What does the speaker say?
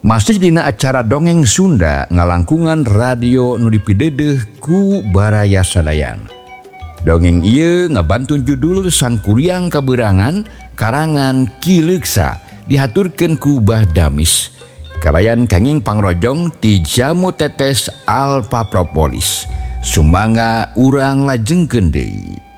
Masih dina acara dongeng Sunda ngalangkungan radio nu dipidedeh ku Baraya Sadayan. Dongeng ieu ngabantun judul Sang Kuryang Kaberangan karangan Ki Leuksa dihaturkeun ku Bah Damis. Kabayan kenging pangrojong ti Jamu Tetes Alfa Propolis. Sumangga urang lajengkeun deui.